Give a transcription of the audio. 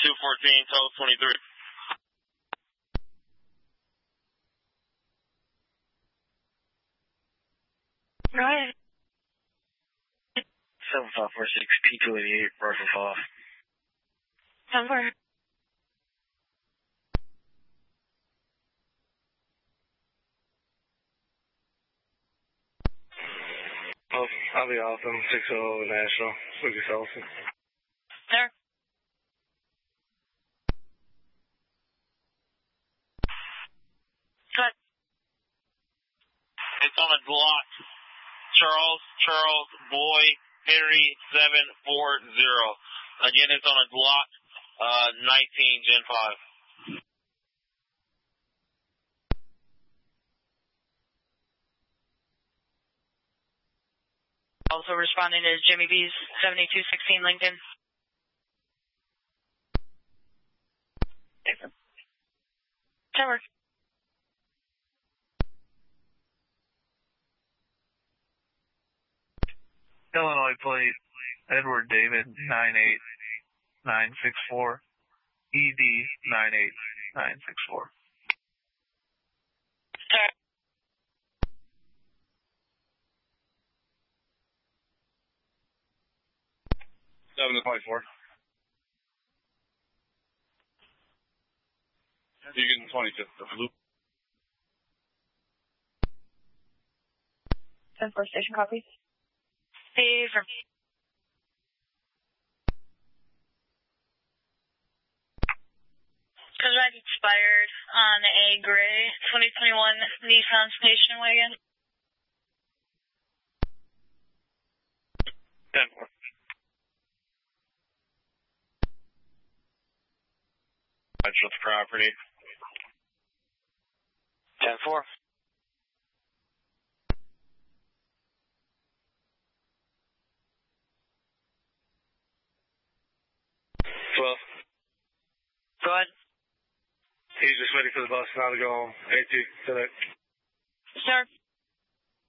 214, total 23. Right. 7546 P288, rifle off. 10-4. Oh, I'll be awesome. 6-0 National. Lucas Ellison. There. Good. It's on a Glock. Charles, Boy, Harry, 740. Again, it's on a Glock, 19, Gen 5. Also responding is Jimmy B's 7216 Lincoln. Tower. Illinois plate, Edward David 98964, ED 98964. Sorry. 7-24. Deacon 22. Loop. 10-4 station copy. Hey, from. Contract expired on a gray 2021 Nissan station wagon. 10-4. Match with the property. 10-4. Well, Go ahead. he's just waiting for the bus now to go home. 8-2 tonight. Sir.